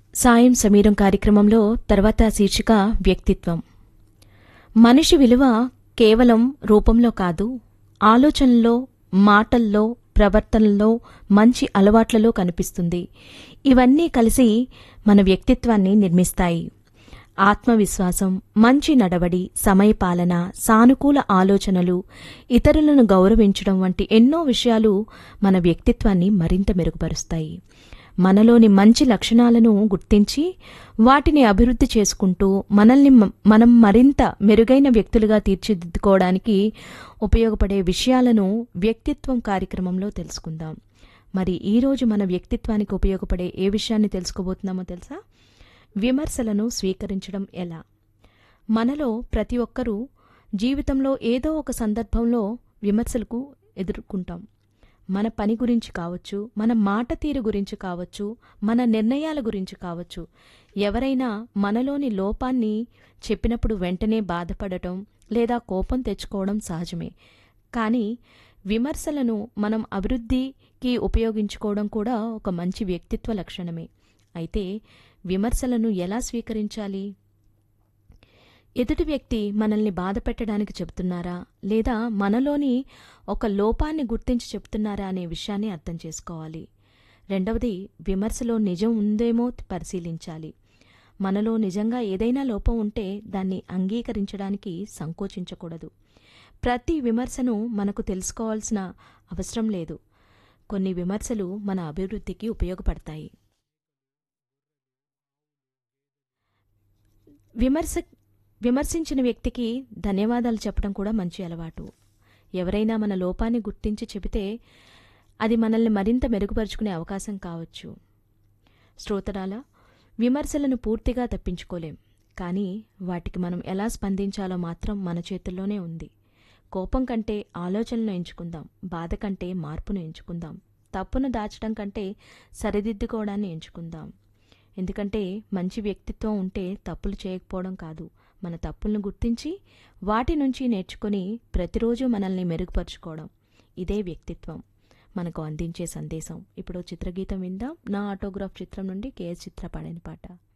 సాయం సమీరం కార్యక్రమంలో తర్వాత శీర్షిక వ్యక్తిత్వం. మనిషి విలువ కేవలం రూపంలో కాదు, ఆలోచనల్లో, మాటల్లో, ప్రవర్తనలో, మంచి అలవాట్లలో కనిపిస్తుంది. ఇవన్నీ కలిసి మన వ్యక్తిత్వాన్ని నిర్మిస్తాయి. ఆత్మవిశ్వాసం, మంచి నడవడి, సమయపాలన, సానుకూల ఆలోచనలు, ఇతరులను గౌరవించడం వంటి ఎన్నో విషయాలు మన వ్యక్తిత్వాన్ని మరింత మెరుగుపరుస్తాయి. మనలోని మంచి లక్షణాలను గుర్తించి వాటిని అభివృద్ధి చేసుకుంటూ మనల్ని మనం మరింత మెరుగైన వ్యక్తులుగా తీర్చిదిద్దుకోవడానికి ఉపయోగపడే విషయాలను వ్యక్తిత్వం కార్యక్రమంలో తెలుసుకుందాం. మరి ఈరోజు మన వ్యక్తిత్వానికి ఉపయోగపడే ఏ విషయాన్ని తెలుసుకోబోతున్నామో తెలుసా? విమర్శలను స్వీకరించడం ఎలా. మనలో ప్రతి ఒక్కరూ జీవితంలో ఏదో ఒక సందర్భంలో విమర్శలకు ఎదుర్కొంటాం. మన పని గురించి కావచ్చు, మన మాట తీరు గురించి కావచ్చు, మన నిర్ణయాల గురించి కావచ్చు. ఎవరైనా మనలోని లోపాన్ని చెప్పినప్పుడు వెంటనే బాధపడటం లేదా కోపం తెచ్చుకోవడం సహజమే. కానీ విమర్శలను మనం అభివృద్ధికి ఉపయోగించుకోవడం కూడా ఒక మంచి వ్యక్తిత్వ లక్షణమే. అయితే విమర్శలను ఎలా స్వీకరించాలి? ఎదుటి వ్యక్తి మనల్ని బాధ పెట్టడానికి చెబుతున్నారా, లేదా మనలోని ఒక లోపాన్ని గుర్తించి చెబుతున్నారా అనే విషయాన్ని అర్థం చేసుకోవాలి. రెండవది, విమర్శలో నిజం ఉందేమో పరిశీలించాలి. మనలో నిజంగా ఏదైనా లోపం ఉంటే దాన్ని అంగీకరించడానికి సంకోచించకూడదు. ప్రతి విమర్శను మనకు తెలుసుకోవాల్సిన అవసరం లేదు. కొన్ని విమర్శలు మన అభివృద్ధికి ఉపయోగపడతాయి. విమర్శించిన వ్యక్తికి ధన్యవాదాలు చెప్పడం కూడా మంచి అలవాటు. ఎవరైనా మన లోపాన్ని గుర్తించి చెబితే అది మనల్ని మరింత మెరుగుపరుచుకునే అవకాశం కావచ్చు. శ్రోతరాల, విమర్శలను పూర్తిగా తప్పించుకోలేం, కానీ వాటికి మనం ఎలా స్పందించాలో మాత్రం మన చేతుల్లోనే ఉంది. కోపం కంటే ఆలోచనలు ఎంచుకుందాం, బాధ కంటే మార్పును ఎంచుకుందాం, తప్పును దాచడం కంటే సరిదిద్దుకోవడాన్ని ఎంచుకుందాం. ఎందుకంటే మంచి వ్యక్తిత్వం ఉంటే తప్పులు చేయకపోవడం కాదు, మన తప్పులను గుర్తించి వాటి నుంచి నేర్చుకుని ప్రతిరోజు మనల్ని మెరుగుపరుచుకోవడం. ఇదే వ్యక్తిత్వం మనకు అందించే సందేశం. ఇప్పుడు చిత్రగీతం విందాం. నా ఆటోగ్రాఫ్ చిత్రం నుండి కేఎస్ చిత్ర పాడిన పాట.